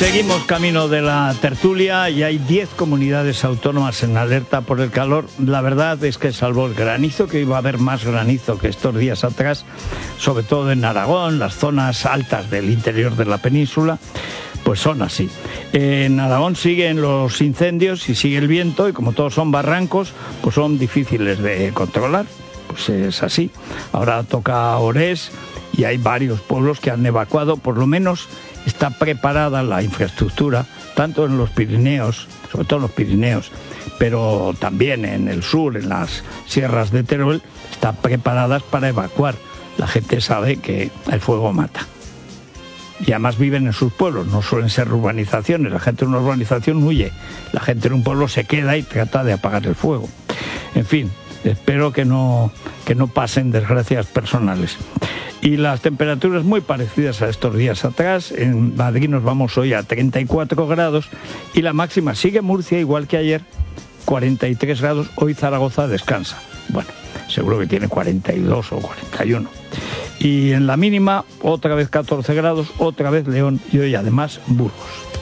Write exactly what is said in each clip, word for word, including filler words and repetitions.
Seguimos camino de la tertulia y hay diez comunidades autónomas en alerta por el calor. La verdad es que salvo el granizo, que iba a haber más granizo que estos días atrás, sobre todo en Aragón, las zonas altas del interior de la península, pues son así. En Aragón siguen los incendios y sigue el viento y como todos son barrancos, pues son difíciles de controlar. Pues es así. Ahora toca Orés y hay varios pueblos que han evacuado, por lo menos está preparada la infraestructura, tanto en los Pirineos, sobre todo en los Pirineos, pero también en el sur, en las sierras de Teruel, están preparadas para evacuar. La gente sabe que el fuego mata. Y además viven en sus pueblos, no suelen ser urbanizaciones. La gente en una urbanización huye, la gente en un pueblo se queda y trata de apagar el fuego. En fin, espero que no, que no pasen desgracias personales. Y las temperaturas muy parecidas a estos días atrás. En Madrid nos vamos hoy a treinta y cuatro grados y la máxima sigue Murcia igual que ayer, cuarenta y tres grados. Hoy Zaragoza descansa. Bueno, seguro que tiene cuarenta y dos o cuarenta y uno. Y en la mínima, otra vez catorce grados, otra vez León y hoy además Burgos.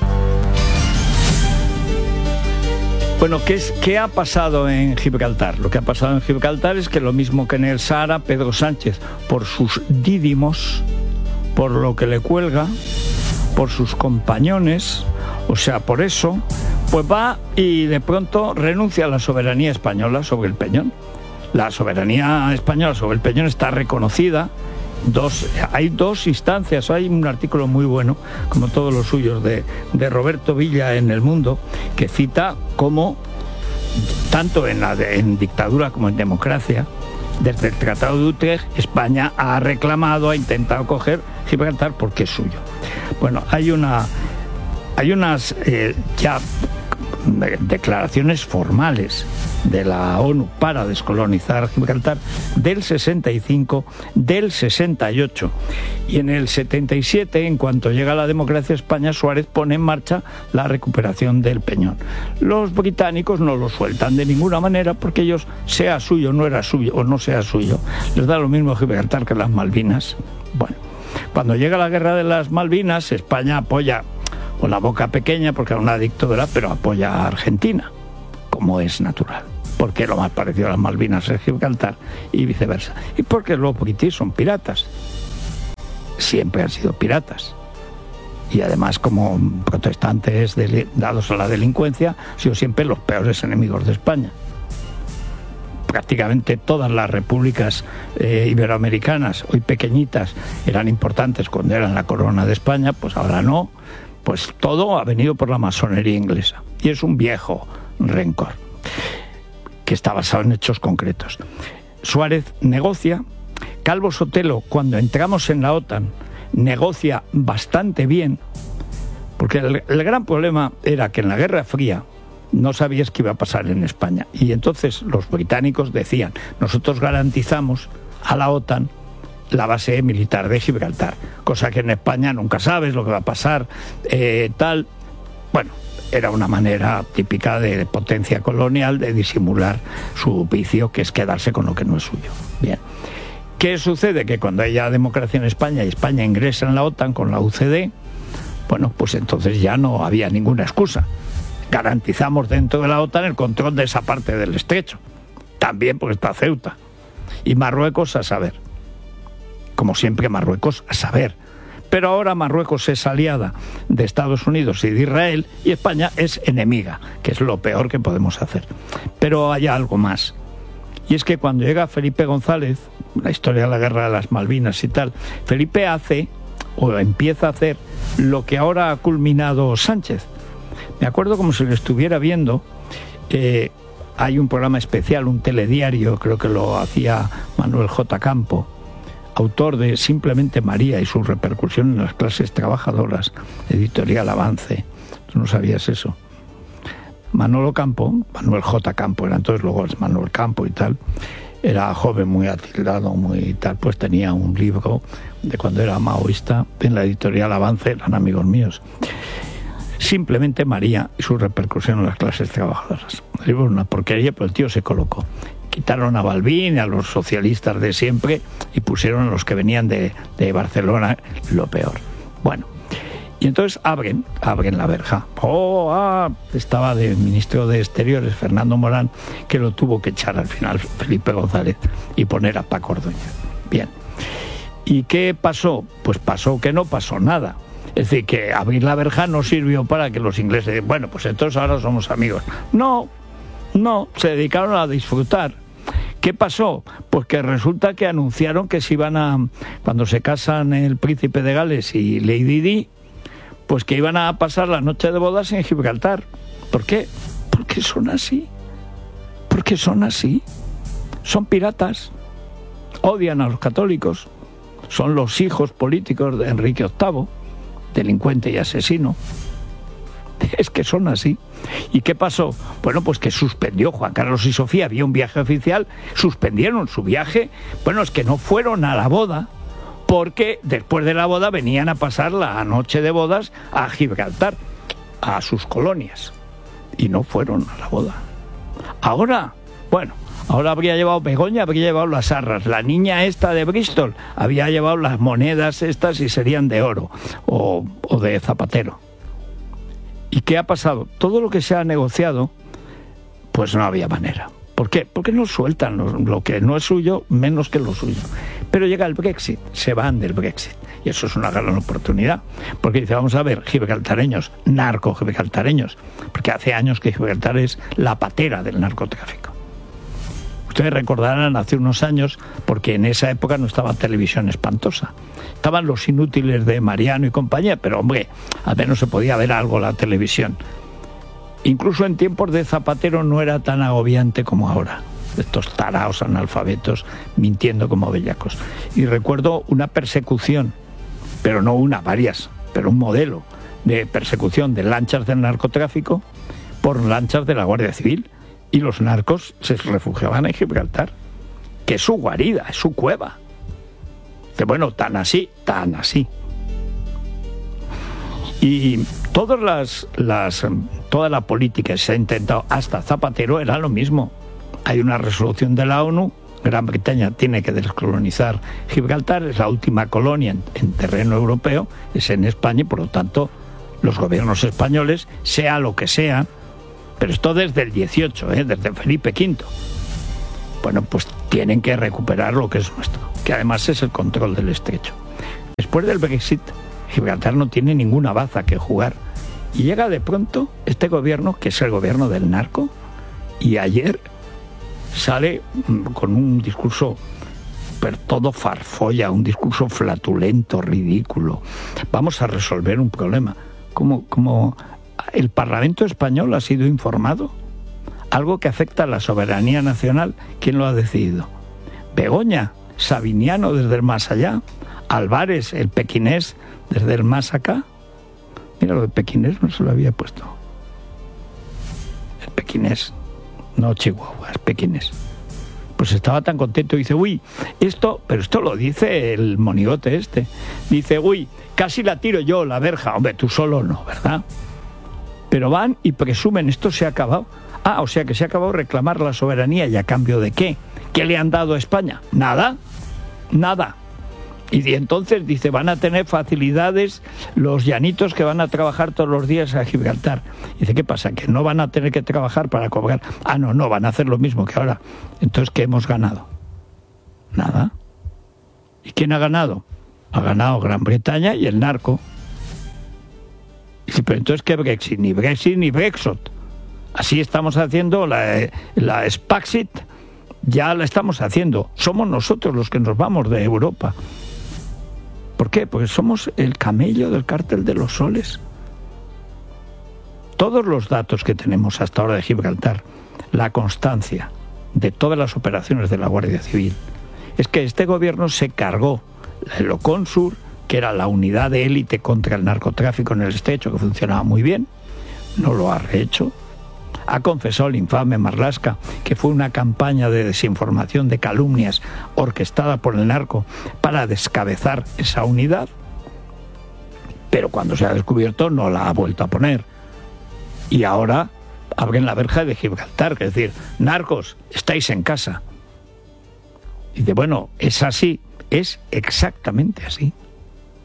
Bueno, ¿qué, es, ¿qué ha pasado en Gibraltar? Lo que ha pasado en Gibraltar es que lo mismo que en el Sahara, Pedro Sánchez, por sus dídimos, por lo que le cuelga, por sus compañones, o sea, por eso, pues va y de pronto renuncia a la soberanía española sobre el Peñón. La soberanía española sobre el Peñón está reconocida. Dos, hay dos instancias, hay un artículo muy bueno, como todos los suyos, de, de Roberto Villa en El Mundo, que cita cómo, tanto en, la de, en dictadura como en democracia, desde el Tratado de Utrecht, España ha reclamado, ha intentado coger Gibraltar porque es suyo. Bueno, hay una hay unas eh, ya declaraciones formales de la ONU para descolonizar Gibraltar del sesenta y cinco, del sesenta y ocho, y en el setenta y siete, en cuanto llega la democracia España, Suárez pone en marcha la recuperación del Peñón. Los británicos no lo sueltan de ninguna manera porque ellos, sea suyo, no era suyo o no sea suyo, les da lo mismo Gibraltar que las Malvinas. Bueno, cuando llega la guerra de las Malvinas, España apoya con la boca pequeña porque era una dictadura, pero apoya a Argentina, como es natural, porque lo más parecido a las Malvinas es Gibraltar y viceversa, y porque los británicos son piratas, siempre han sido piratas, y además como protestantes de, dados a la delincuencia, han sido siempre los peores enemigos de España. Prácticamente todas las repúblicas eh, iberoamericanas, hoy pequeñitas, eran importantes cuando eran la corona de España, pues ahora no. Pues todo ha venido por la masonería inglesa y es un viejo rencor que está basado en hechos concretos. Suárez negocia, Calvo Sotelo, cuando entramos en la OTAN, negocia bastante bien, porque el, el gran problema era que en la Guerra Fría no sabías qué iba a pasar en España y entonces los británicos decían, nosotros garantizamos a la OTAN la base militar de Gibraltar, cosa que en España nunca sabes lo que va a pasar, eh, tal. Bueno, era una manera típica de potencia colonial de disimular su vicio, que es quedarse con lo que no es suyo. Bien. ¿Qué sucede? Que cuando haya democracia en España y España ingresa en la OTAN con la U C D, bueno, pues entonces ya no había ninguna excusa. Garantizamos dentro de la OTAN el control de esa parte del estrecho. También porque está Ceuta. Y Marruecos a saber. Como siempre Marruecos a saber. Pero ahora Marruecos es aliada de Estados Unidos y de Israel y España es enemiga, que es lo peor que podemos hacer. Pero hay algo más. Y es que cuando llega Felipe González, la historia de la guerra de las Malvinas y tal, Felipe hace, o empieza a hacer, lo que ahora ha culminado Sánchez. Me acuerdo como si lo estuviera viendo, eh, hay un programa especial, un telediario, creo que lo hacía Manuel J. Campo, autor de Simplemente María y su repercusión en las clases trabajadoras, editorial Avance. ¿Tú no sabías eso? Manolo Campo, Manuel J. Campo, era entonces luego es Manuel Campo y tal, era joven, muy atildado, muy tal, pues tenía un libro de cuando era maoísta en la editorial Avance, eran amigos míos. Simplemente María y su repercusión en las clases trabajadoras. El libro es una porquería, pero el tío se colocó. Quitaron a Balbín, a los socialistas de siempre, y pusieron a los que venían de, de Barcelona, lo peor. Bueno, Y entonces abren, abren la verja. Oh, ah, estaba de ministro de Exteriores, Fernando Morán, que lo tuvo que echar al final Felipe González y poner a Paco Ordóñez. Bien. ¿Y qué pasó? Pues pasó que no pasó nada. Es decir, que abrir la verja no sirvió para que los ingleses digan, bueno, pues entonces ahora somos amigos. No, no, se dedicaron a disfrutar. ¿Qué pasó? Pues que resulta que anunciaron que se iban a, cuando se casan el príncipe de Gales y Lady Di, pues que iban a pasar la noche de bodas en Gibraltar. ¿Por qué? Porque son así. Porque son así. Son piratas. Odian a los católicos. Son los hijos políticos de Enrique octavo, delincuente y asesino. Es que son así. ¿Y qué pasó? Bueno, pues que suspendió Juan Carlos y Sofía, había un viaje oficial, suspendieron su viaje. Bueno, es que no fueron a la boda, porque después de la boda venían a pasar la noche de bodas a Gibraltar, a sus colonias, y no fueron a la boda. Ahora, bueno, ahora habría llevado Begoña, habría llevado las arras, la niña esta de Bristol había llevado las monedas estas y serían de oro o, o de Zapatero. ¿Y qué ha pasado? Todo lo que se ha negociado, pues no había manera. ¿Por qué? Porque no sueltan lo, lo que no es suyo, menos que lo suyo. Pero llega el Brexit, se van del Brexit. Y eso es una gran oportunidad. Porque dice, vamos a ver, gibraltareños, narco-gibraltareños. Porque hace años que Gibraltar es la patera del narcotráfico. Ustedes recordarán hace unos años, porque en esa época no estaba Televisión Espantosa. Estaban Los Inútiles de Mariano y compañía, pero hombre, al menos se podía ver algo la televisión. Incluso en tiempos de Zapatero no era tan agobiante como ahora. Estos taraos analfabetos mintiendo como bellacos. Y recuerdo una persecución, pero no una, varias, pero un modelo de persecución de lanchas del narcotráfico por lanchas de la Guardia Civil. Y los narcos se refugiaban en Gibraltar, que es su guarida, es su cueva. De bueno, tan así, tan así. Y todas las, las, toda la política que se ha intentado hasta Zapatero era lo mismo. Hay una resolución de la ONU, Gran Bretaña tiene que descolonizar Gibraltar, es la última colonia en, en terreno europeo, es en España y por lo tanto los gobiernos españoles, sea lo que sea, pero esto desde el dieciocho, ¿eh? Desde Felipe quinto. Bueno, pues tienen que recuperar lo que es nuestro, que además es el control del estrecho. Después del Brexit, Gibraltar no tiene ninguna baza que jugar. Y llega de pronto este gobierno, que es el gobierno del narco, y ayer sale con un discurso, pero todo farfolla, un discurso flatulento, ridículo. Vamos a resolver un problema. ¿Cómo, cómo el Parlamento español ha sido informado? Algo que afecta a la soberanía nacional, ¿quién lo ha decidido? Begoña, Sabiniano desde el más allá, Álvarez, el pequinés, desde el más acá. Mira, lo de pequinés no se lo había puesto. El pequinés, no Chihuahua, es pequinés. Pues estaba tan contento, dice, uy, esto, pero esto lo dice el monigote este, dice, uy, casi la tiro yo, la verja. Hombre, tú solo no, ¿verdad? Pero van y presumen, esto se ha acabado. Ah, o sea que se ha acabado reclamar la soberanía, ¿y a cambio de qué? ¿Qué le han dado a España? Nada, nada. Y entonces dice, van a tener facilidades los llanitos que van a trabajar todos los días a Gibraltar. Dice, ¿qué pasa? ¿Que no van a tener que trabajar para cobrar? Ah, no, no, van a hacer lo mismo que ahora. Entonces, ¿qué hemos ganado? Nada. ¿Y quién ha ganado? Ha ganado Gran Bretaña y el narco. Dice, pero entonces, ¿qué Brexit? Ni Brexit ni Brexit. Así estamos haciendo la, la Spaxit, ya la estamos haciendo. Somos nosotros los que nos vamos de Europa. ¿Por qué? Porque somos el camello del cártel de los soles. Todos los datos que tenemos hasta ahora de Gibraltar, la constancia de todas las operaciones de la Guardia Civil, es que este gobierno se cargó el Oconsur, que era la unidad de élite contra el narcotráfico en el estrecho, que funcionaba muy bien, no lo ha rehecho. Ha confesado el infame Marlaska que fue una campaña de desinformación, de calumnias orquestada por el narco para descabezar esa unidad, pero cuando se ha descubierto no la ha vuelto a poner. Y ahora abren la verja de Gibraltar, es decir, narcos, estáis en casa. Y dice, bueno, es así, es exactamente así.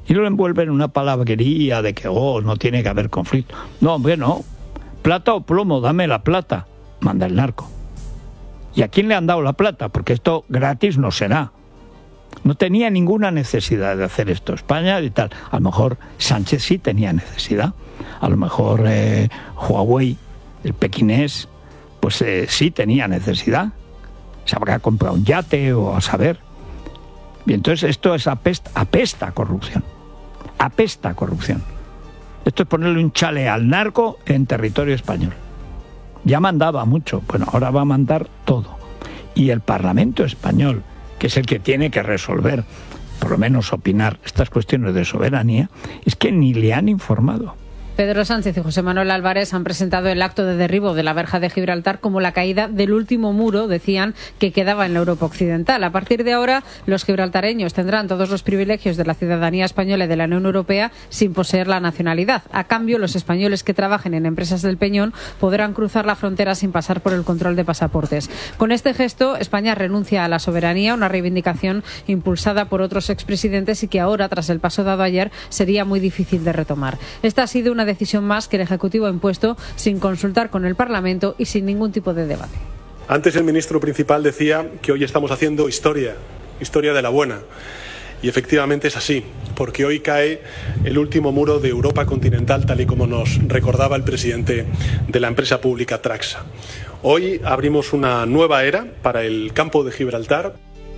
Y lo envuelven en una palabrería de que, oh, no tiene que haber conflicto. No, hombre, no. Plata o plomo, dame la plata. Manda el narco. ¿Y a quién le han dado la plata? Porque esto gratis no será. No tenía ninguna necesidad de hacer esto España y tal. A lo mejor Sánchez sí tenía necesidad. A lo mejor eh, Huawei, el pequinés, pues eh, sí tenía necesidad. Se habrá comprado un yate o a saber. Y entonces esto es apesta, apesta a corrupción. Apesta a corrupción. Esto es ponerle un chale al narco en territorio español. Ya mandaba mucho, bueno, ahora va a mandar todo. Y el Parlamento español, que es el que tiene que resolver, por lo menos opinar, estas cuestiones de soberanía, es que ni le han informado. Pedro Sánchez y José Manuel Álvarez han presentado el acto de derribo de la verja de Gibraltar como la caída del último muro, decían, que quedaba en la Europa occidental. A partir de ahora, los gibraltareños tendrán todos los privilegios de la ciudadanía española y de la Unión Europea sin poseer la nacionalidad. A cambio, los españoles que trabajen en empresas del Peñón podrán cruzar la frontera sin pasar por el control de pasaportes. Con este gesto, España renuncia a la soberanía, una reivindicación impulsada por otros expresidentes y que ahora, tras el paso dado ayer, sería muy difícil de retomar. Esta ha sido una decisión más que el Ejecutivo ha impuesto sin consultar con el Parlamento y sin ningún tipo de debate. Antes el ministro principal decía que hoy estamos haciendo historia, historia de la buena. Y efectivamente es así, porque hoy cae el último muro de Europa continental, tal y como nos recordaba el presidente de la empresa pública Traxa. Hoy abrimos una nueva era para el campo de Gibraltar.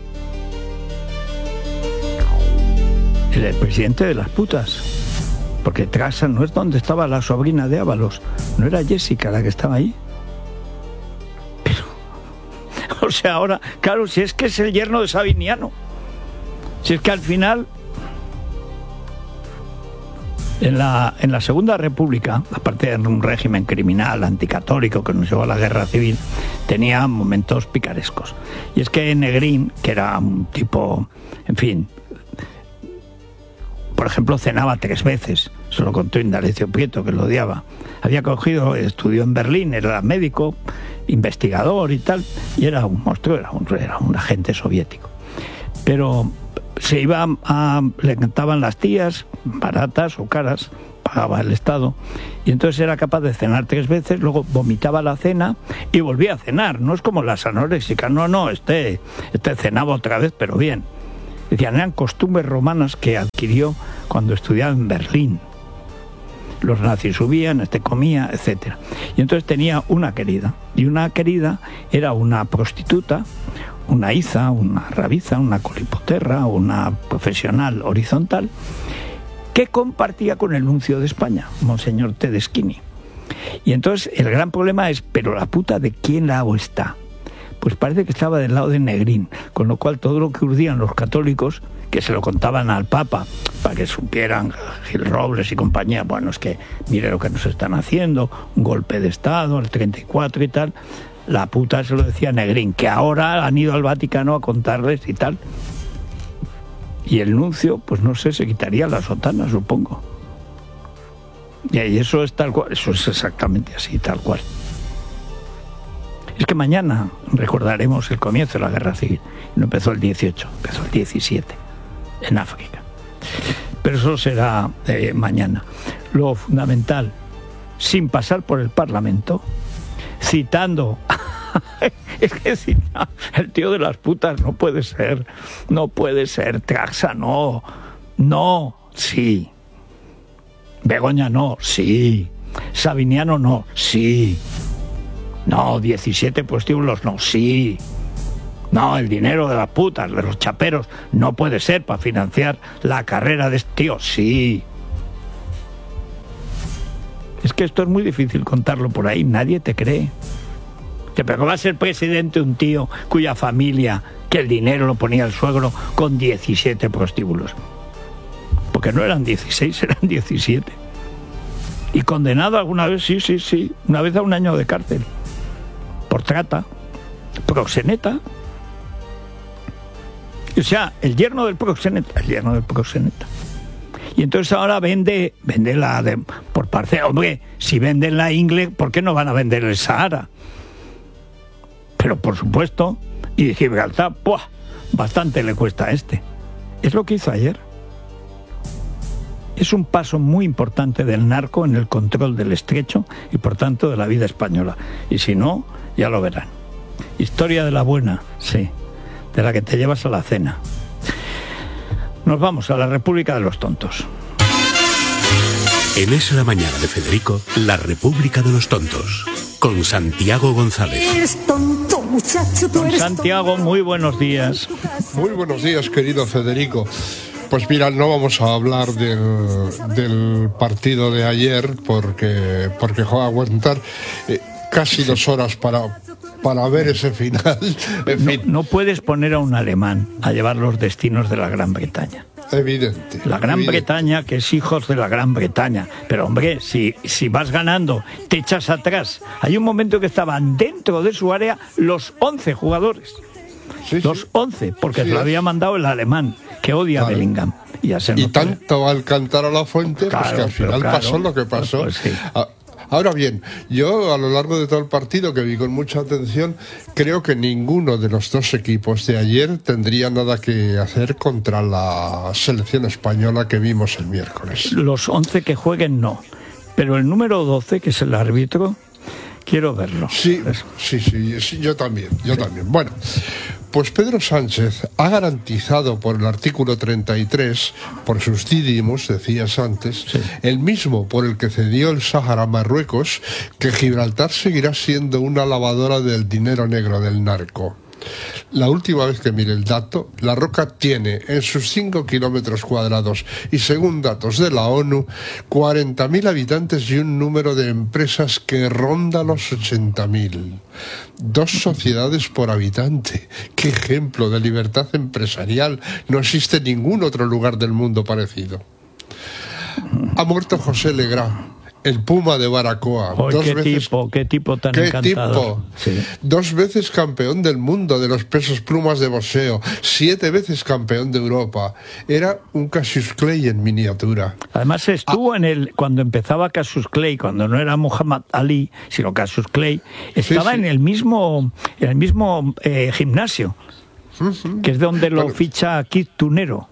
El presidente de las putas. Porque Traxa no es donde estaba la sobrina de Ábalos, no era Jessica la que estaba ahí. Pero, o sea, ahora, claro, si es que es el yerno de Sabiniano, si es que al final, en la, en la Segunda República, aparte de un régimen criminal, anticatólico, que nos llevó a la guerra civil, tenía momentos picarescos. Y es que Negrín, que era un tipo, en fin, por ejemplo, cenaba tres veces, se lo contó Indalecio Prieto, que lo odiaba. Había cogido, estudió en Berlín, era médico, investigador y tal, y era un monstruo, era un, era un agente soviético. Pero se iba a, le encantaban las tías, baratas o caras, pagaba el Estado, y entonces era capaz de cenar tres veces, luego vomitaba la cena y volvía a cenar. No es como las anoréxicas, no, no, este, este cenaba otra vez, pero bien. Decían, eran costumbres romanas que adquirió cuando estudiaba en Berlín. Los nazis subían, este comía, etcétera. Y entonces tenía una querida. Y una querida era una prostituta, una iza, una rabiza, una colipoterra, una profesional horizontal, que compartía con el nuncio de España, Monseñor Tedeschini. Y entonces el gran problema es, ¿pero la puta de quién lado está? Pues parece que estaba del lado de Negrín, con lo cual todo lo que urdían los católicos, que se lo contaban al Papa, para que supieran Gil Robles y compañía, bueno, es que mire lo que nos están haciendo, un golpe de Estado, el treinta y cuatro y tal, la puta se lo decía Negrín, que ahora han ido al Vaticano a contarles y tal. Y el nuncio, pues no sé, se quitaría la sotana, supongo. Y eso es tal cual, eso es exactamente así, tal cual. Es que mañana recordaremos el comienzo de la guerra civil. No empezó el dieciocho, empezó el diecisiete, en África. Pero eso será eh, mañana. Lo fundamental, sin pasar por el Parlamento, citando... es que cita, el tío de las putas no puede ser, no puede ser, Traxa no, no, sí. Begoña no, sí. Sabiniano no, sí. No, diecisiete prostíbulos, no, sí. No, el dinero de las putas, de los chaperos, no puede ser para financiar la carrera de este tío, sí. Es que esto es muy difícil contarlo por ahí, nadie te cree. Que pero va a ser presidente un tío cuya familia, que el dinero lo ponía el suegro, con diecisiete prostíbulos. Porque no eran dieciséis, eran diecisiete. Y condenado alguna vez, sí, sí, sí, una vez a un año de cárcel. Por trata, proxeneta. O sea, el yerno del proxeneta, el yerno del proxeneta. Y entonces ahora vende, vende la de, por parcela. Hombre, si venden la Ingle, ¿por qué no van a vender el Sahara? Pero por supuesto, y Gibraltar, ¡buah! Bastante le cuesta a este. Es lo que hizo ayer. Es un paso muy importante del narco en el control del estrecho y por tanto de la vida española. Y si no, ya lo verán. Historia de la buena, sí, de la que te llevas a la cena. Nos vamos a la República de los Tontos. En Es la Mañana de Federico, la República de los Tontos, con Santiago González. Eres tonto, muchacho, tú Don eres Santiago, tonto. muy buenos días. Muy buenos días, querido Federico. Pues mira, no vamos a hablar del, del partido de ayer porque, porque joder, aguantar eh, casi dos horas para, para ver ese final. En fin, No, no puedes poner a un alemán a llevar los destinos de la Gran Bretaña. evidente. La Gran evidente. Bretaña, que es hijos de la Gran Bretaña. Pero hombre, si, si vas ganando, te echas atrás. Hay un momento que estaban dentro de su área los once jugadores. Sí, Los sí. once, porque Sí, se lo es. había mandado el alemán, que odia Claro. a Bellingham. Y, ya se Y notó. tanto al cantar a la fuente, pues Claro, que al pero final claro. pasó lo que pasó. Pues sí. Ah, Ahora bien, yo a lo largo de todo el partido, que vi con mucha atención, creo que ninguno de los dos equipos de ayer tendría nada que hacer contra la selección española que vimos el miércoles. Los once que jueguen no. Pero el número doce, que es el árbitro, quiero verlo. Sí, sí, sí, sí, yo también, yo también. Bueno, pues Pedro Sánchez ha garantizado por el artículo treinta y tres, por sus dídimos, decías antes, Sí. el mismo por el que cedió el Sáhara a Marruecos, que Gibraltar seguirá siendo una lavadora del dinero negro del narco. La última vez que miré el dato, La Roca tiene en sus cinco kilómetros cuadrados y según datos de la ONU, cuarenta mil habitantes y un número de empresas que ronda los ochenta mil. Dos sociedades por habitante. ¡Qué ejemplo de libertad empresarial! No existe ningún otro lugar del mundo parecido. Ha muerto José Legrá, el Puma de Baracoa. Ay, dos qué veces tipo, qué tipo tan ¿Qué encantador. tipo? Sí. Dos veces campeón del mundo de los pesos plumas de boxeo, siete veces campeón de Europa. Era un Cassius Clay en miniatura. Además estuvo Ah. en el cuando empezaba Cassius Clay, cuando no era Muhammad Ali, sino Cassius Clay, estaba sí. en el mismo en el mismo eh, gimnasio, que es donde lo Bueno. ficha Kid Tunero.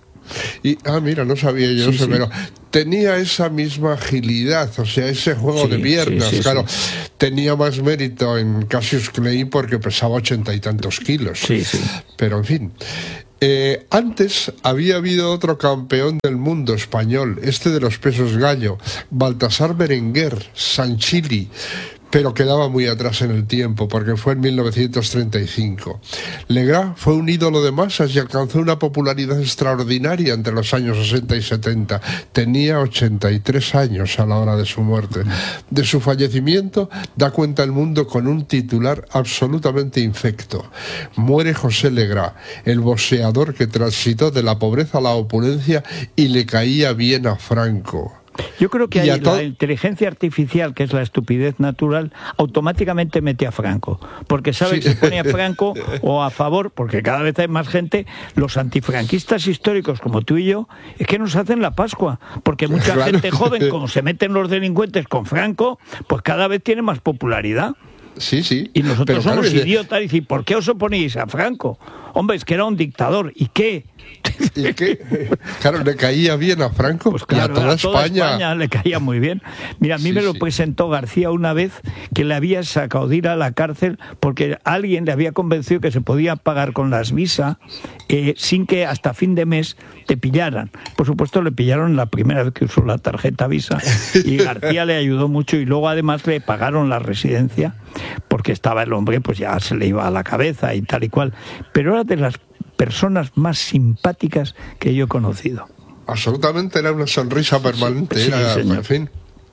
Y, ah, mira, no sabía yo Sí, eso, sí. pero tenía esa misma agilidad, o sea, ese juego Sí, de piernas, sí, sí, claro. sí. Tenía más mérito en Cassius Clay porque pesaba ochenta y tantos kilos. Sí, sí. Pero, en fin. Eh, antes había habido otro campeón del mundo español, este de los pesos gallo, Baltasar Berenguer, Sanchili, pero quedaba muy atrás en el tiempo porque fue en mil novecientos treinta y cinco. Legrá fue un ídolo de masas y alcanzó una popularidad extraordinaria entre los años sesenta y setenta. Tenía ochenta y tres años a la hora de su muerte. De su fallecimiento da cuenta el mundo con un titular absolutamente infecto. Muere José Legrá, el boxeador que transitó de la pobreza a la opulencia y le caía bien a Franco. Yo creo que Y ahí a to- la inteligencia artificial, que es la estupidez natural, automáticamente mete a Franco, porque sabe Sí. que se pone a Franco o a favor, porque cada vez hay más gente, los antifranquistas históricos como tú y yo, es que nos hacen la Pascua, porque mucha Claro. gente joven, como se meten los delincuentes con Franco, pues cada vez tiene más popularidad. Sí, sí. Y nosotros Pero, claro, somos es de- idiotas y decir, ¿por qué os oponéis a Franco? Hombre, es que era un dictador. ¿Y qué? ¿Y qué? Claro, le caía bien a Franco Pues claro, y a toda, a toda España. España le caía muy bien. Mira, a mí Sí, me lo sí. presentó García una vez que le había sacado de ir a la cárcel porque alguien le había convencido que se podía pagar con las visas eh, sin que hasta fin de mes te pillaran. Por supuesto, le pillaron la primera vez que usó la tarjeta Visa y García le ayudó mucho y luego además le pagaron la residencia porque estaba el hombre, pues ya se le iba a la cabeza y tal y cual. Pero era de las personas más simpáticas que yo he conocido. Absolutamente, era una sonrisa permanente. Sí, era, señor. en fin.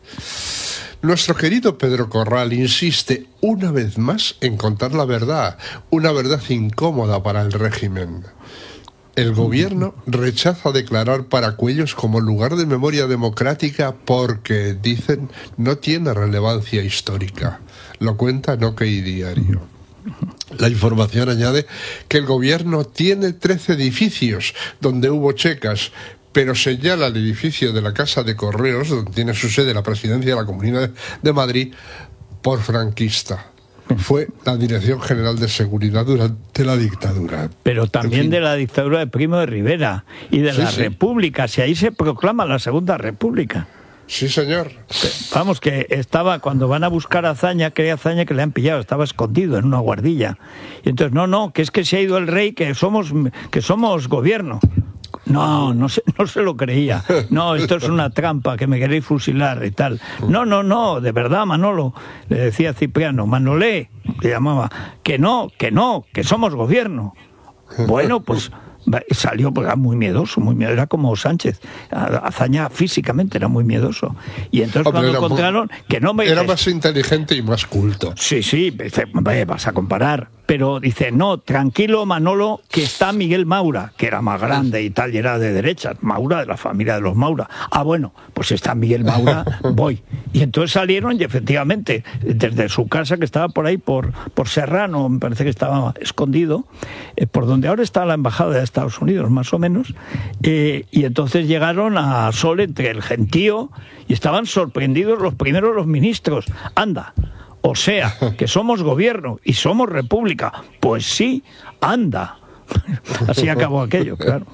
Nuestro querido Pedro Corral insiste una vez más en contar la verdad, una verdad incómoda para el régimen. El gobierno rechaza declarar Paracuellos como lugar de memoria democrática porque, dicen, no tiene relevancia histórica. Lo cuenta en OK Diario. La información añade que el gobierno tiene trece edificios donde hubo checas, pero señala el edificio de la Casa de Correos, donde tiene su sede la presidencia de la Comunidad de Madrid, por franquista. fue la Dirección General de Seguridad durante la dictadura. Pero también En fin. de la dictadura de Primo de Rivera y de Sí, la sí. República, si ahí se proclama la Segunda República. Sí, señor. Vamos, que estaba, cuando van a buscar a Azaña, que era Azaña que le han pillado, estaba escondido en una guardilla. Y entonces, no, no, que es que se ha ido el rey, que somos, que somos gobierno. No, no se, no se lo creía. No, esto es una trampa, que me queréis fusilar y tal. No, no, no, de verdad, Manolo, le decía Cipriano, Manolé, le llamaba, que no, que no, que somos gobierno. Bueno, pues salió, pues, era muy miedoso, muy miedoso, era como Sánchez. Azaña físicamente era muy miedoso. Y entonces Hombre, cuando era encontraron muy- que no me Era dices, más inteligente y más culto. sí, sí, dice, "Ve, vas a comparar". Pero dice, no, tranquilo, Manolo, que está Miguel Maura, que era más grande y tal, y era de derechas. Maura, de la familia de los Maura. Ah, bueno, pues está Miguel Maura, voy. Y entonces salieron y efectivamente, desde su casa, que estaba por ahí, por, por Serrano, me parece que estaba escondido, eh, por donde ahora está la embajada de Estados Unidos, más o menos, eh, y entonces llegaron a Sol entre el gentío y estaban sorprendidos los primeros los ministros. Anda. O sea, que somos gobierno y somos república. Pues sí, anda. Así acabó aquello, claro.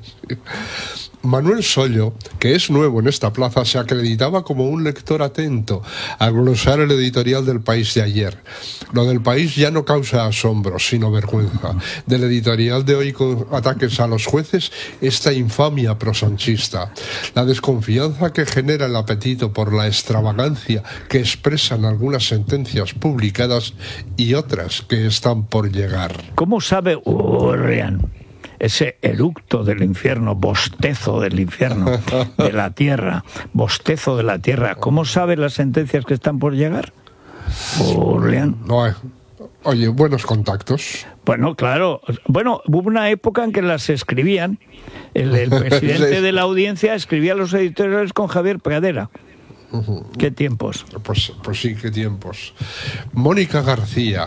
Manuel Sollo, que es nuevo en esta plaza, se acreditaba como un lector atento al glosar el editorial del País de ayer. Lo del País ya no causa asombro, sino vergüenza. Del editorial de hoy, con ataques a los jueces, esta infamia prosanchista. La desconfianza que genera el apetito por la extravagancia que expresan algunas sentencias publicadas y otras que están por llegar. ¿Cómo sabe Urrián? Ese eructo del infierno, bostezo del infierno, de la tierra, bostezo de la tierra. ¿Cómo sabe las sentencias que están por llegar? Urrián. No hay- Oye, buenos contactos. Bueno, claro. Bueno, hubo una época en que las escribían. El, el presidente Sí. de la audiencia escribía los editoriales con Javier Pradera. ¿Qué tiempos? Pues, pues sí, qué tiempos. Mónica García.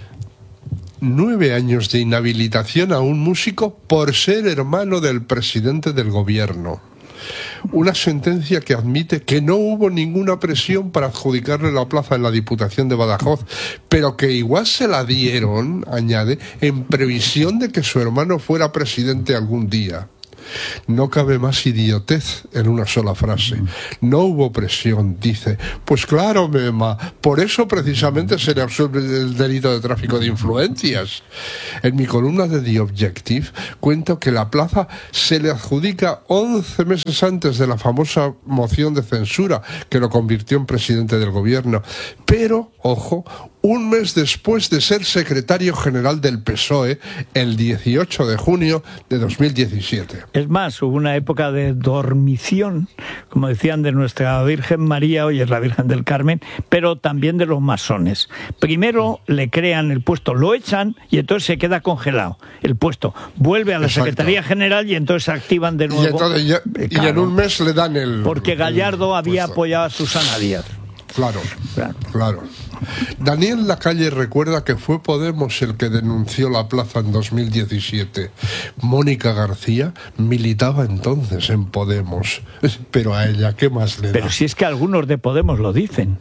Nueve años de inhabilitación a un músico por ser hermano del presidente del gobierno. Una sentencia que admite que no hubo ninguna presión para adjudicarle la plaza en la Diputación de Badajoz, pero que igual se la dieron, añade, en previsión de que su hermano fuera presidente algún día. No cabe más idiotez en una sola frase. No hubo presión, dice. Pues claro, Mema, por eso precisamente se le absuelve el delito de tráfico de influencias. En mi columna de The Objective cuento que la plaza se le adjudica once meses antes de la famosa moción de censura que lo convirtió en presidente del gobierno. Pero, ojo, un mes después de ser secretario general del P S O E, el dieciocho de junio de dos mil diecisiete. Es más, hubo una época de dormición, como decían, de nuestra Virgen María, hoy es la Virgen del Carmen, pero también de los masones. Primero le crean el puesto, lo echan y entonces se queda congelado el puesto. Vuelve a la Exacto. Secretaría General y entonces se activan de nuevo. Y, entonces ya- Eh, y en claro, un mes le dan el... porque Gallardo el había puesto. apoyado a Susana Díaz. Claro, Claro. claro. Daniel Lacalle recuerda que fue Podemos el que denunció la plaza en dos mil diecisiete. Mónica García militaba entonces en Podemos, pero a ella, ¿qué más le da? Pero si es que algunos de Podemos lo dicen.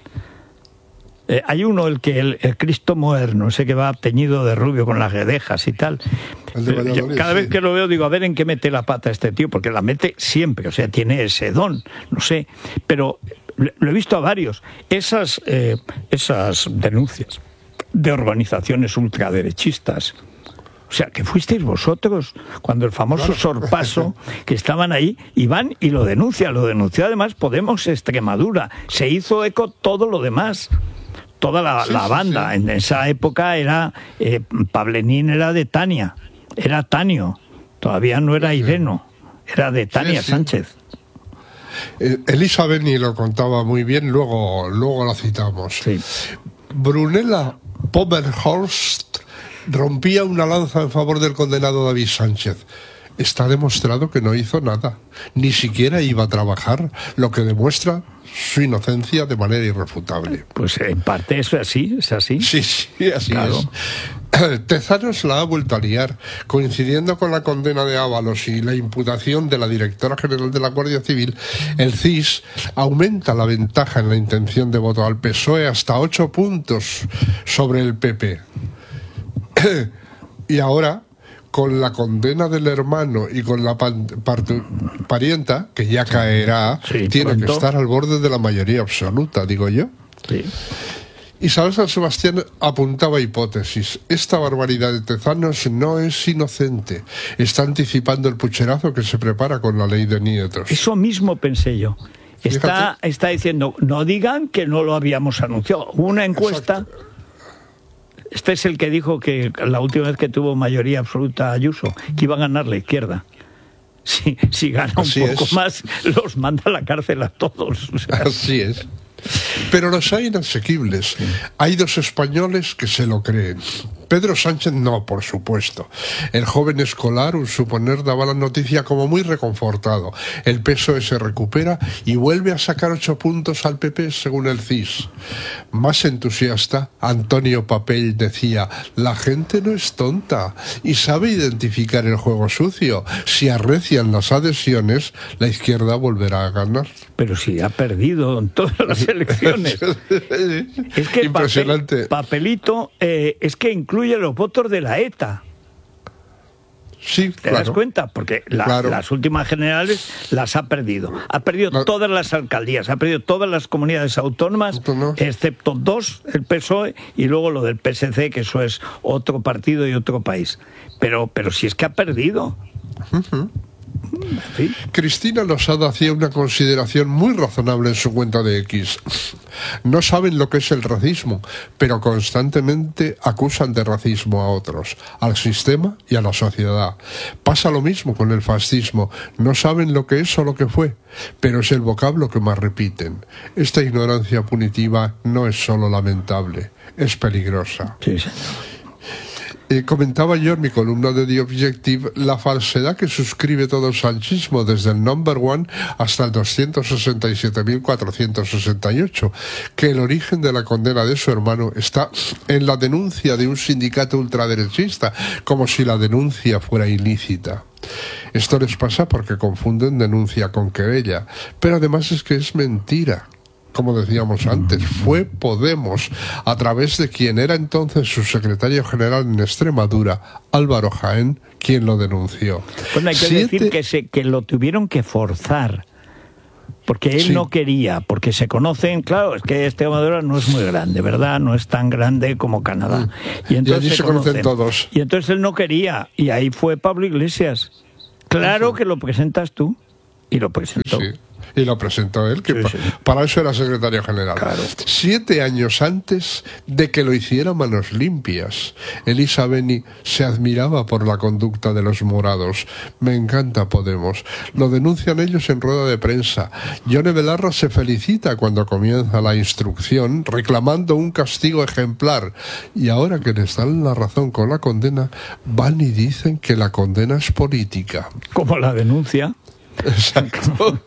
Eh, hay uno, el que el, el Cristo moderno, ese que va teñido de rubio con las guedejas y tal. El de Pero yo Valladolid, cada sí. vez que lo veo digo, a ver en qué mete la pata este tío, porque la mete siempre, o sea, tiene ese don, no sé. Pero lo lo he visto a varios. Esas, eh, esas denuncias de organizaciones ultraderechistas. O sea, que fuisteis vosotros cuando el famoso sorpaso, que estaban ahí, y van y lo denuncian. Lo denunció además Podemos Extremadura. Se hizo eco todo lo demás. Toda la, Sí, la sí, banda. sí. En esa época era eh, Pablenín era de Tania, era Tanio, todavía no era Ireno, era de Tania Sí, sí. Sánchez. Eh, Elisa Beni lo contaba muy bien, luego, luego la citamos. Sí. Brunella Pomerhorst rompía una lanza en favor del condenado David Sánchez. Está demostrado que no hizo nada, ni siquiera iba a trabajar, lo que demuestra su inocencia de manera irrefutable. Pues en parte eso es así, es así. Sí, sí, así Claro. es. Tezanos la ha vuelto a liar, coincidiendo con la condena de Ábalos y la imputación de la directora general de la Guardia Civil. El C I S aumenta la ventaja en la intención de voto al P S O E hasta ocho puntos sobre el P P. Y ahora, con la condena del hermano y con la pan, partu, parienta, que ya caerá, sí, tiene pronto que estar al borde de la mayoría absoluta, digo yo. Sí. Isabel San Sebastián apuntaba hipótesis. Esta barbaridad de Tezanos no es inocente. Está anticipando el pucherazo que se prepara con la ley de nietos. Eso mismo pensé yo. Está, está diciendo, no digan que no lo habíamos anunciado. Una encuesta... Exacto. Este es el que dijo que la última vez que tuvo mayoría absoluta Ayuso, que iba a ganar la izquierda. Si, si gana un Así poco es. más, los manda a la cárcel a todos. O sea. Así es. Pero los hay inasequibles. Sí. Hay dos españoles que se lo creen. Pedro Sánchez no, por supuesto. El joven escolar, un suponer, daba la noticia como muy reconfortado. El P S O E se recupera y vuelve a sacar ocho puntos al P P, según el C I S. Más entusiasta, Antonio Papell decía, la gente no es tonta y sabe identificar el juego sucio. Si arrecian las adhesiones, la izquierda volverá a ganar. Pero si ha perdido en todas las elecciones. Es que impresionante. Papel, papelito, eh, es que incluso incluye los votos de la ETA. Sí, ¿Te claro. das cuenta? Porque la, claro. las últimas generales las ha perdido. Ha perdido la... todas las alcaldías, ha perdido todas las comunidades autónomas, no. excepto dos, el P S O E, y luego lo del P S C, que eso es otro partido y otro país. Pero, pero si es que ha perdido. Uh-huh. ¿Sí? Cristina Losada hacía una consideración muy razonable en su cuenta de X. No saben lo que es el racismo, pero constantemente acusan de racismo a otros, al sistema y a la sociedad. Pasa lo mismo con el fascismo. No saben lo que es o lo que fue, pero es el vocablo que más repiten. Esta ignorancia punitiva no es solo lamentable, es peligrosa. Sí, sí. Eh, comentaba yo en mi columna de The Objective la falsedad que suscribe todo el sanchismo desde el number one hasta el doscientos sesenta y siete mil cuatrocientos sesenta y ocho, que el origen de la condena de su hermano está en la denuncia de un sindicato ultraderechista, como si la denuncia fuera ilícita. Esto les pasa porque confunden denuncia con querella, pero además es que es mentira. Como decíamos antes, fue Podemos, a través de quien era entonces su secretario general en Extremadura, Álvaro Jaén, quien lo denunció. Bueno, hay que Siete... decir que, se, que lo tuvieron que forzar, porque él sí. no quería, porque se conocen, claro, es que Extremadura no es muy grande, ¿verdad? No es tan grande como Canadá. Y entonces y allí se, se conocen todos. Y entonces él no quería, y ahí fue Pablo Iglesias. Claro que lo presentas tú, y lo presentó. Sí, sí. Y lo presentó él, que sí, pa sí. para eso era secretario general. Claro. Siete años antes de que lo hiciera Manos Limpias, Elisa Beni se admiraba por la conducta de los morados. Me encanta Podemos. Lo denuncian ellos en rueda de prensa. Yone Belarra se felicita cuando comienza la instrucción, reclamando un castigo ejemplar. Y ahora que les dan la razón con la condena, van y dicen que la condena es política. Como la denuncia. Exacto.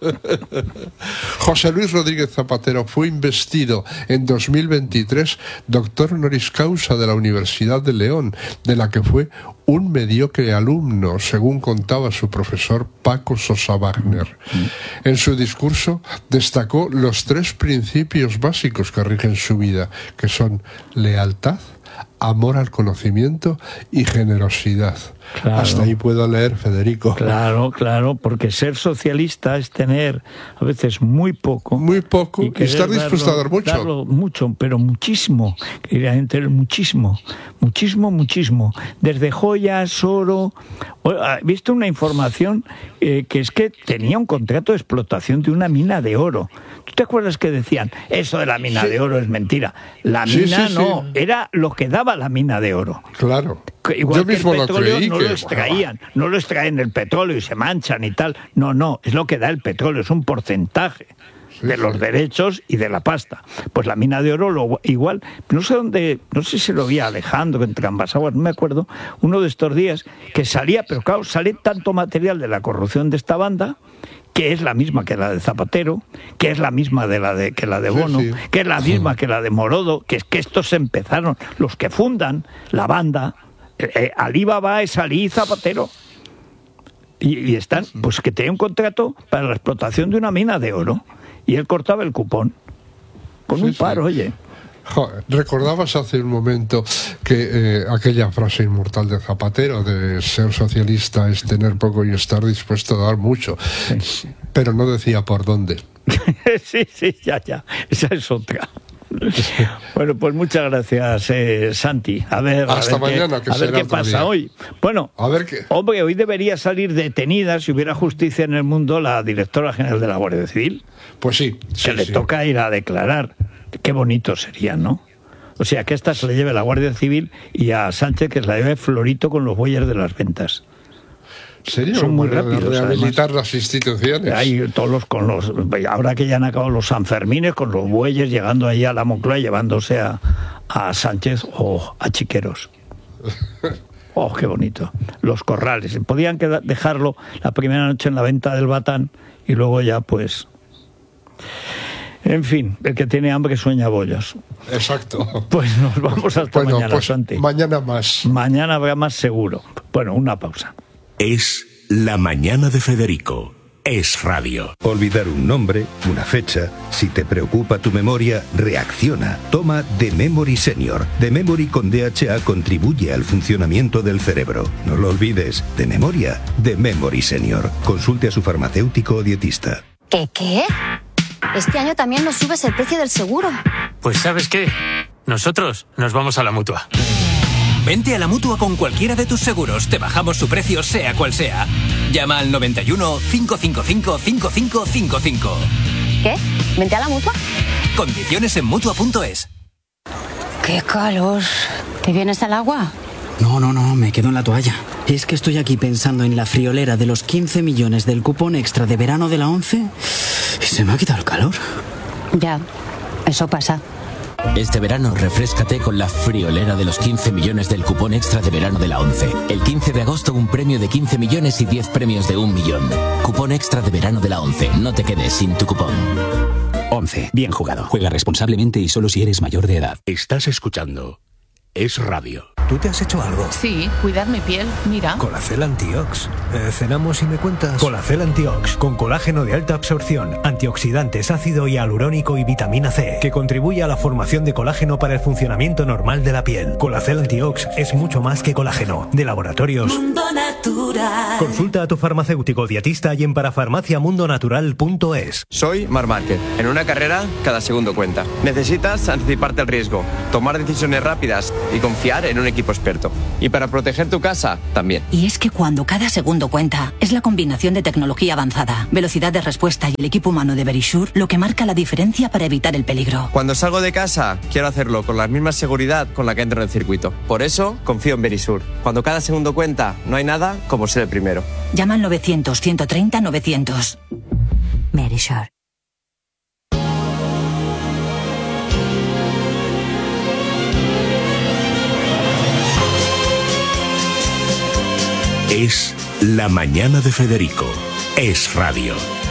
José Luis Rodríguez Zapatero fue investido en dos mil veintitrés doctor honoris causa de la Universidad de León, de la que fue un mediocre alumno, según contaba su profesor Paco Sosa Wagner. En su discurso destacó los tres principios básicos que rigen su vida, que son lealtad, amor al conocimiento y generosidad. Claro. Hasta ahí puedo leer, Federico. Claro, claro, porque ser socialista es tener a veces muy poco. Muy poco y, y estar dispuesto darlo, a dar mucho. Darlo mucho, pero muchísimo. Querían tener muchísimo, muchísimo, muchísimo. Desde joyas, oro. He visto una información eh, que es que tenía un contrato de explotación de una mina de oro. ¿Tú te acuerdas que decían, eso de la mina sí. de oro es mentira? La mina sí, sí, no, sí. era lo que daba la mina de oro. Claro. Igual Yo que mismo el petróleo lo creí no que... lo extraían, no lo extraen el petróleo y se manchan y tal. No, no, es lo que da el petróleo, es un porcentaje sí, de los sí. derechos y de la pasta. Pues la mina de oro lo, igual, no sé dónde, no sé si lo vi a Alejandro entre ambas aguas, no me acuerdo, uno de estos días que salía, pero claro, sale tanto material de la corrupción de esta banda que es la misma que la de Zapatero, que es la misma de la de que la de Bono, sí, sí. que es la misma que la de Morodo, que es que estos empezaron, los que fundan la banda, eh, Ali Baba es Ali Zapatero. Y, y están, pues que tenía un contrato para la explotación de una mina de oro, y él cortaba el cupón con sí, un paro, sí. oye. Joder, recordabas hace un momento que eh, aquella frase inmortal de Zapatero de ser socialista es tener poco y estar dispuesto a dar mucho, sí. pero no decía por dónde. sí, sí, ya, ya, esa es otra. Bueno, pues muchas gracias, eh, Santi. A ver, Hasta a ver mañana, qué, que a ver qué pasa día. hoy. Bueno, a ver qué. Hombre, hoy debería salir detenida, si hubiera justicia en el mundo, la directora general de la Guardia Civil. Pues sí. Que sí, le sí. toca ir a declarar. Qué bonito sería, ¿no? O sea, que esta se le lleve la Guardia Civil y a Sánchez que se la lleve Florito con los bueyes de las ventas. Sería Son muy bueno rápidos. Rehabilitar Además, las instituciones. hay todos los, con los, ahora que ya han acabado los Sanfermines, con los bueyes llegando ahí a la Moncloa, llevándose a, a Sánchez o a Chiqueros. Oh, qué bonito. Los corrales. Podían quedar, dejarlo la primera noche en la venta del Batán y luego ya, pues. En fin, el que tiene hambre sueña bollos. Exacto. Pues nos vamos hasta bueno, mañana, pues Santi. Mañana más. Mañana habrá más seguro. Bueno, una pausa. Es La Mañana de Federico. Es radio. Olvidar un nombre, una fecha. Si te preocupa tu memoria, reacciona. Toma The Memory Senior. The Memory con D H A contribuye al funcionamiento del cerebro. No lo olvides. De memoria, The Memory Senior. Consulte a su farmacéutico o dietista. ¿Qué qué? Este año también nos subes el precio del seguro. Pues ¿sabes qué? Nosotros nos vamos a la Mutua. Vente a la Mutua con cualquiera de tus seguros. Te bajamos su precio, sea cual sea. Llama al noventa y uno, cinco cinco cinco, cinco cinco cinco cinco. ¿Qué? ¿Vente a la Mutua? Condiciones en Mutua punto es. ¡Qué calor! ¿Te vienes al agua? No, no, no, me quedo en la toalla. Es que estoy aquí pensando en la friolera de los quince millones del cupón extra de verano de la ONCE y se me ha quitado el calor. Ya, eso pasa. Este verano refréscate con la friolera de los quince millones del cupón extra de verano de la ONCE. El quince de agosto un premio de quince millones y diez premios de un millón. Cupón extra de verano de la ONCE. No te quedes sin tu cupón. ONCE. Bien jugado. Juega responsablemente y solo si eres mayor de edad. Estás escuchando Es Radio. ¿Tú te has hecho algo? Sí, cuidar mi piel, mira. Colacel Antiox. Eh, ¿Cenamos y me cuentas? Colacel Antiox, con colágeno de alta absorción, antioxidantes, ácido hialurónico y vitamina C, que contribuye a la formación de colágeno para el funcionamiento normal de la piel. Colacel Antiox es mucho más que colágeno. De Laboratorios Mundo Natural. Consulta a tu farmacéutico dietista y en parafarmacia mundo natural punto es. Soy Marc Márquez. En una carrera, cada segundo cuenta. Necesitas anticiparte al riesgo, tomar decisiones rápidas y confiar en un equipo experto. Y para proteger tu casa, también. Y es que cuando cada segundo cuenta, es la combinación de tecnología avanzada, velocidad de respuesta y el equipo humano de Verisure lo que marca la diferencia para evitar el peligro. Cuando salgo de casa, quiero hacerlo con la misma seguridad con la que entro en el circuito. Por eso, confío en Verisure. Cuando cada segundo cuenta, no hay nada como ser el primero. Llama al novecientos, ciento treinta, novecientos. Verisure. Es La Mañana de Federico. Es radio.